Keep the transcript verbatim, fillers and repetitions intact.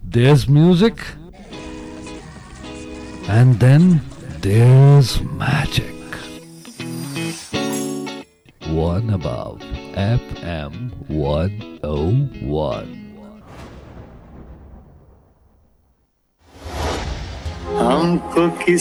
There's music, and then there's magic. One above F M one oh one. हमको